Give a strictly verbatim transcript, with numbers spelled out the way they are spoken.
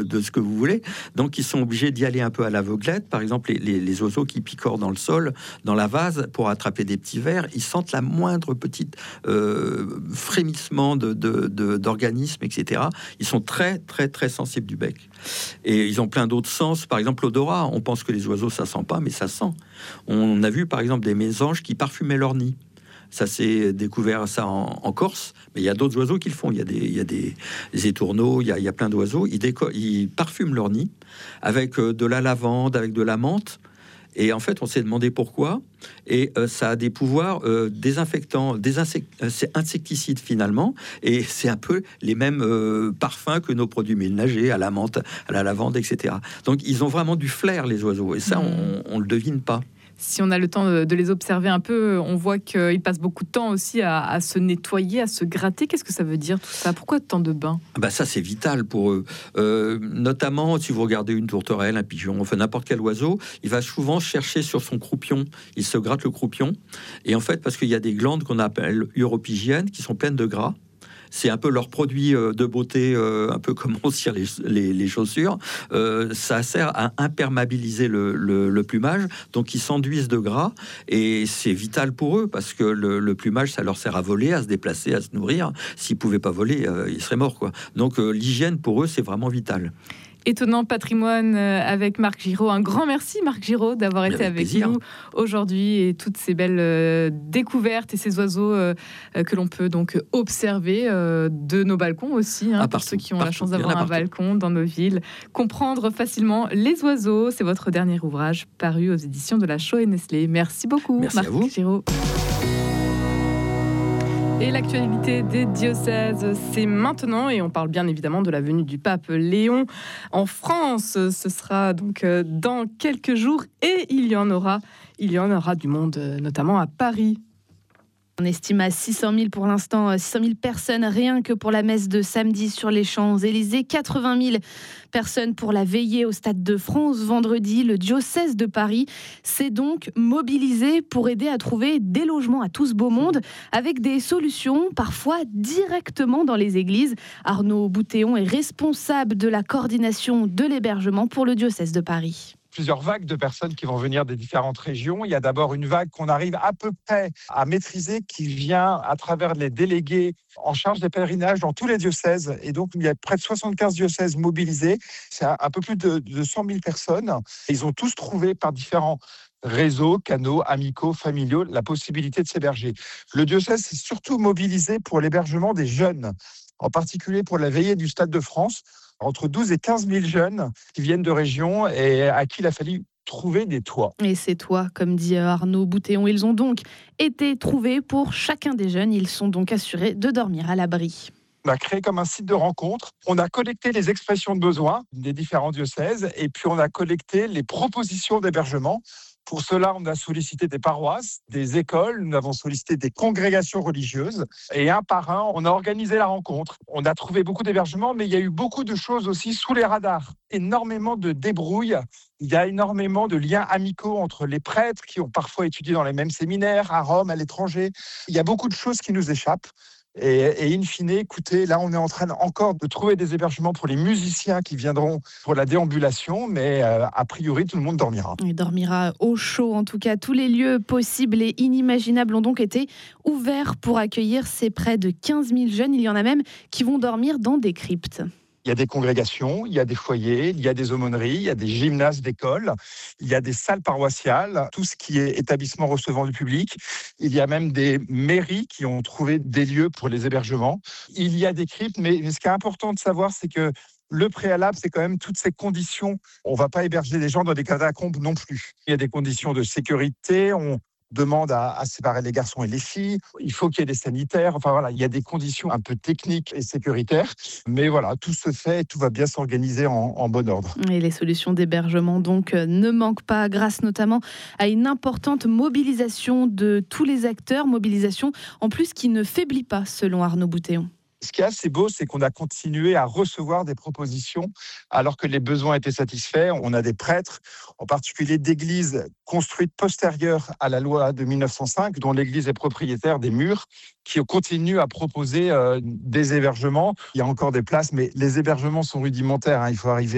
de ce que vous voulez. Donc, ils sont obligés d'y aller un peu à l'aveuglette. Par exemple, les, les, les oiseaux qui picorent dans le sol, dans la vase, pour attraper des petits vers, ils sentent la moindre petite euh, frémissement de, de, de, d'organismes, et cetera. Ils sont très, très, très sensibles du bec. Et ils ont plein d'autres sens. Par exemple, l'odorat. On pense que les oiseaux, ça sent pas, mais ça sent. On a vu, par exemple, des mésanges qui parfumaient leur nid. Ça s'est découvert ça en, en Corse, mais il y a d'autres oiseaux qui le font. Il y a des, il y a des, des étourneaux, il y a, il y a plein d'oiseaux. Ils, déco- ils parfument leur nid avec euh, de la lavande, avec de la menthe. Et en fait, on s'est demandé pourquoi. Et euh, ça a des pouvoirs euh, désinfectants, désinsec- euh, c'est insecticide finalement. Et c'est un peu les mêmes euh, parfums que nos produits ménagers, à la menthe, à la lavande, et cetera. Donc, ils ont vraiment du flair, les oiseaux. Et ça, on, on le devine pas. Si on a le temps de les observer un peu, on voit qu'ils passent beaucoup de temps aussi à, à se nettoyer, à se gratter. Qu'est-ce que ça veut dire tout ça? Pourquoi tant de bains? Bah ça, c'est vital pour eux. Euh, notamment, si vous regardez une tourterelle, un pigeon, enfin n'importe quel oiseau, il va souvent chercher sur son croupion. Il se gratte le croupion. Et en fait, parce qu'il y a des glandes qu'on appelle uropygiennes qui sont pleines de gras. C'est un peu leur produit de beauté, euh, un peu comme on cire les, les, les chaussures. Euh, ça sert à imperméabiliser le, le, le plumage, donc ils s'enduisent de gras, et c'est vital pour eux, parce que le, le plumage, ça leur sert à voler, à se déplacer, à se nourrir. S'ils ne pouvaient pas voler, euh, ils seraient morts, quoi. Donc euh, l'hygiène, pour eux, c'est vraiment vital. Étonnant patrimoine avec Marc Giraud. Un grand merci, Marc Giraud, d'avoir été avec, avec nous aujourd'hui, et toutes ces belles euh, découvertes et ces oiseaux euh, que l'on peut donc observer euh, de nos balcons aussi, hein, ah, pour partout, ceux qui ont partout, la chance d'avoir un balcon dans nos villes. Comprendre facilement les oiseaux, c'est votre dernier ouvrage paru aux éditions de la Shaw et Nestlé. Merci beaucoup, merci Marc Giraud. Et l'actualité des diocèses, c'est maintenant, et on parle bien évidemment de la venue du pape Léon en France. Ce sera donc dans quelques jours, et il y en aura, il y en aura du monde, notamment à Paris. On estime à six cent mille pour l'instant, six cent mille personnes rien que pour la messe de samedi sur les Champs-Élysées, quatre-vingt mille personnes pour la veillée au Stade de France vendredi. Le diocèse de Paris s'est donc mobilisé pour aider à trouver des logements à tout ce beau monde, avec des solutions parfois directement dans les églises. Arnaud Boutéon est responsable de la coordination de l'hébergement pour le diocèse de Paris. Plusieurs vagues de personnes qui vont venir des différentes régions. Il y a d'abord une vague qu'on arrive à peu près à maîtriser, qui vient à travers les délégués en charge des pèlerinages dans tous les diocèses. Et donc, il y a près de soixante-quinze diocèses mobilisés. C'est un peu plus de, de cent mille personnes. Ils ont tous trouvé par différents réseaux, canaux, amicaux, familiaux, la possibilité de s'héberger. Le diocèse s'est surtout mobilisé pour l'hébergement des jeunes, en particulier pour la veillée du Stade de France. Entre douze et quinze mille jeunes qui viennent de régions et à qui il a fallu trouver des toits. Et ces toits, comme dit Arnaud Boutéon, ils ont donc été trouvés pour chacun des jeunes. Ils sont donc assurés de dormir à l'abri. On a créé comme un site de rencontre. On a collecté les expressions de besoin des différents diocèses, et puis on a collecté les propositions d'hébergement. Pour cela, on a sollicité des paroisses, des écoles, nous avons sollicité des congrégations religieuses, et un par un, on a organisé la rencontre. On a trouvé beaucoup d'hébergements, mais il y a eu beaucoup de choses aussi sous les radars. Énormément de débrouilles, il y a énormément de liens amicaux entre les prêtres qui ont parfois étudié dans les mêmes séminaires, à Rome, à l'étranger. Il y a beaucoup de choses qui nous échappent. Et, et in fine, écoutez, là, on est en train encore de trouver des hébergements pour les musiciens qui viendront pour la déambulation, mais euh, a priori, tout le monde dormira. Il dormira au chaud. En tout cas, tous les lieux possibles et inimaginables ont donc été ouverts pour accueillir ces près de quinze mille jeunes. Il y en a même qui vont dormir dans des cryptes. Il y a des congrégations, il y a des foyers, il y a des aumôneries, il y a des gymnases d'école, il y a des salles paroissiales, tout ce qui est établissement recevant du public. Il y a même des mairies qui ont trouvé des lieux pour les hébergements. Il y a des cryptes, mais ce qui est important de savoir, c'est que le préalable, c'est quand même toutes ces conditions. On ne va pas héberger des gens dans des catacombes non plus. Il y a des conditions de sécurité, on demande à, à séparer les garçons et les filles. Il faut qu'il y ait des sanitaires. Enfin voilà, il y a des conditions un peu techniques et sécuritaires. Mais voilà, tout se fait, tout va bien s'organiser en, en bon ordre. Et les solutions d'hébergement donc ne manquent pas, grâce notamment à une importante mobilisation de tous les acteurs. Mobilisation en plus qui ne faiblit pas, selon Arnaud Boutéon. Ce qui est assez beau, c'est qu'on a continué à recevoir des propositions alors que les besoins étaient satisfaits. On a des prêtres, en particulier d'églises construites postérieures à la loi de mille neuf cent cinq, dont l'église est propriétaire des murs, qui continuent à proposer euh, des hébergements. Il y a encore des places, mais les hébergements sont rudimentaires, hein. Il faut arriver